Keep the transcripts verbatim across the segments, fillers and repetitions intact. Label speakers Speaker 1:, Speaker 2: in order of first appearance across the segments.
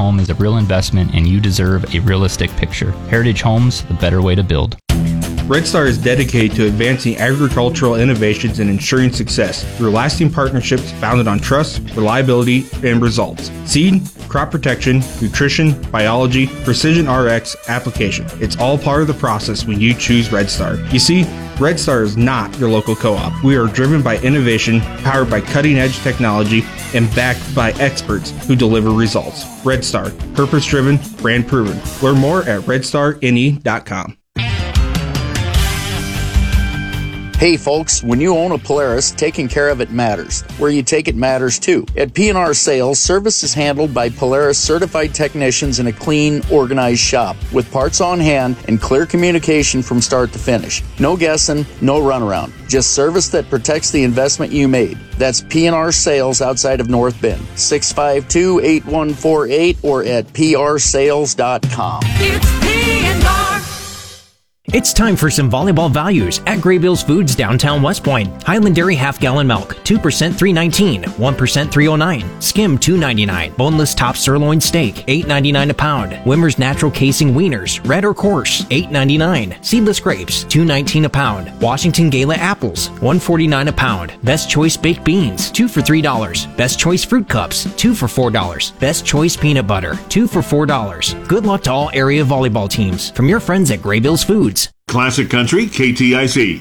Speaker 1: home is a real investment and you deserve a realistic picture. Heritage Homes, the better way to build.
Speaker 2: Red Star is dedicated to advancing agricultural innovations and ensuring success through lasting partnerships founded on trust, reliability, and results. Seed, crop protection, nutrition, biology, precision R X, application. It's all part of the process when you choose Red Star. You see, Red Star is not your local co-op. We are driven by innovation, powered by cutting-edge technology, and backed by experts who deliver results. Red Star, purpose-driven, brand-proven. Learn more at red star n e dot com.
Speaker 3: Hey folks, when you own a Polaris, taking care of it matters. Where you take it matters too. At P and R Sales, service is handled by Polaris certified technicians in a clean, organized shop with parts on hand and clear communication from start to finish. No guessing, no runaround. Just service that protects the investment you made. That's P and R Sales outside of North Bend. six five two, eight one four eight or at p r sales dot com.
Speaker 4: It's P and R.
Speaker 5: It's time for some volleyball values at Graybills Foods downtown West Point. Highland Dairy half gallon milk, two percent three nineteen, one percent three oh nine. Skim two ninety-nine. Boneless top sirloin steak, eight ninety-nine a pound. Wimmer's natural casing wieners, red or coarse, eight ninety-nine. Seedless grapes, two nineteen a pound. Washington Gala apples, one forty-nine a pound. Best Choice baked beans, two for three dollars. Best Choice fruit cups, two for four dollars. Best Choice peanut butter, two for four dollars. Good luck to all area volleyball teams from your friends at Graybills Foods.
Speaker 6: Classic Country, K T I C.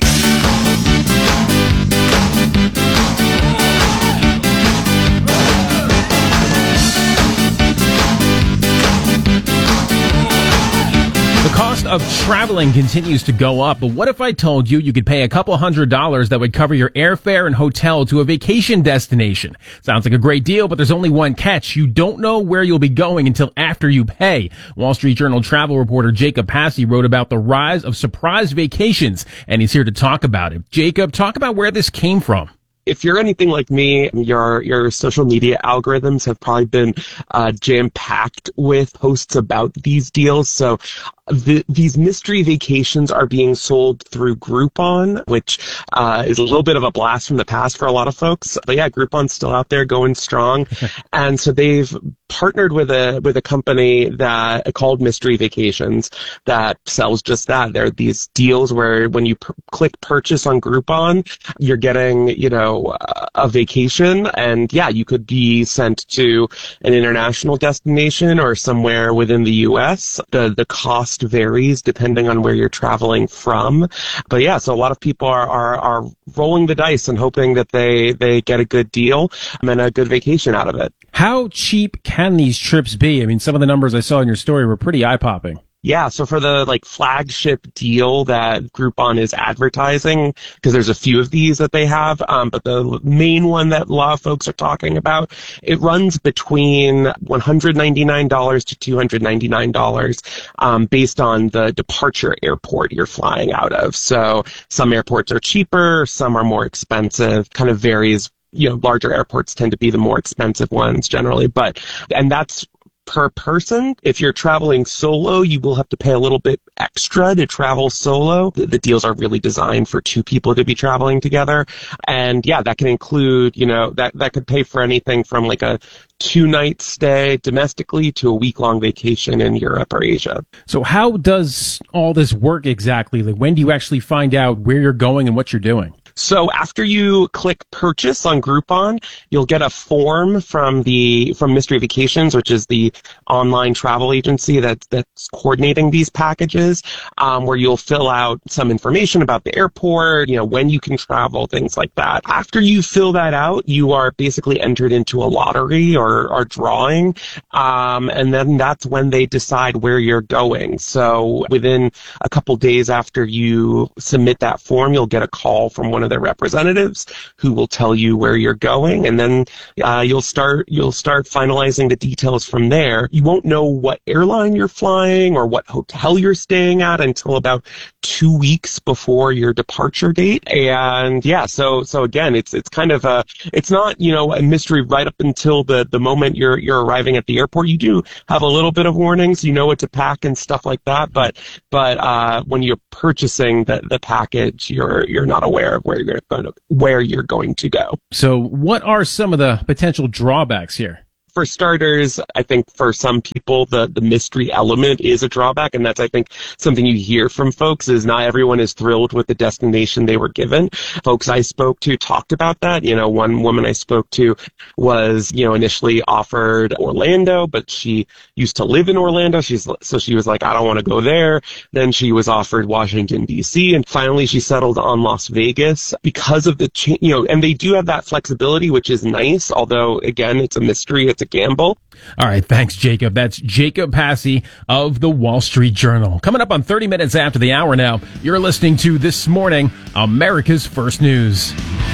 Speaker 7: The cost of traveling continues to go up, but what if I told you you could pay a couple hundred dollars that would cover your airfare and hotel to a vacation destination? Sounds like a great deal, but there's only one catch. You don't know where you'll be going until after you pay. Wall Street Journal travel reporter Jacob Passy wrote about the rise of surprise vacations, and he's here to talk about it. Jacob, talk about where this came from.
Speaker 8: If you're anything like me, your your social media algorithms have probably been uh, jam-packed with posts about these deals. So the, these mystery vacations are being sold through Groupon, which uh, is a little bit of a blast from the past for a lot of folks. But yeah, Groupon's still out there going strong. And so they've partnered with a with a company that called Mystery Vacations that sells just that. There are these deals where when you p- click purchase on Groupon, you're getting, you know, a vacation, and yeah, you could be sent to an international destination or somewhere within the U S. The the cost varies depending on where you're traveling from. But yeah, so a lot of people are are, are rolling the dice and hoping that they, they get a good deal and a good vacation out of it.
Speaker 7: How cheap can these trips be? I mean, some of the numbers I saw in your story were pretty eye-popping.
Speaker 8: Yeah, so for the like flagship deal that Groupon is advertising, because there's a few of these that they have, um, but the main one that a lot of folks are talking about, it runs between one hundred ninety-nine dollars to two hundred ninety-nine dollars um, based on the departure airport you're flying out of. So some airports are cheaper, some are more expensive, kind of varies. You know, larger airports tend to be the more expensive ones generally, but, and that's per person. If you're traveling solo, you will have to pay a little bit extra to travel solo. The, the deals are really designed for two people to be traveling together. And yeah, that can include, you know, that, that could pay for anything from like a two night stay domestically to a week long vacation in Europe or Asia.
Speaker 7: So how does all this work exactly? Like, when do you actually find out where you're going and what you're doing?
Speaker 8: So after you click purchase on Groupon, you'll get a form from the from Mystery Vacations, which is the online travel agency that that's coordinating these packages, um, where you'll fill out some information about the airport, you know, when you can travel, things like that. After you fill that out, you are basically entered into a lottery or, or drawing, um, and then that's when they decide where you're going. So within a couple days after you submit that form, you'll get a call from one of their representatives who will tell you where you're going, and then uh, you'll start you'll start finalizing the details from there. You won't know what airline you're flying or what hotel you're staying at until about two weeks before your departure date. And yeah, so so again, it's it's kind of a it's not, you know, a mystery right up until the the moment you're you're arriving at the airport. You do have a little bit of warnings, you know what to pack and stuff like that, but but uh, when you're purchasing the the package, you're you're not aware of where you're going to, where you're going to go.
Speaker 7: So what are some of the potential drawbacks here?
Speaker 8: for starters, I think for some people, the, the mystery element is a drawback. And that's, I think, something you hear from folks is not everyone is thrilled with the destination they were given. Folks I spoke to talked about that. You know, one woman I spoke to was, you know, initially offered Orlando, but she used to live in Orlando. She's so she was like, I don't want to go there. Then she was offered Washington, D C. And finally, she settled on Las Vegas because of the, cha- you know, and they do have that flexibility, which is nice. Although, again, it's a mystery. It's a gamble.
Speaker 7: All right. Thanks, Jacob. That's Jacob Passy of the Wall Street Journal. Coming up on thirty minutes after the hour now, you're listening to This Morning, America's First News.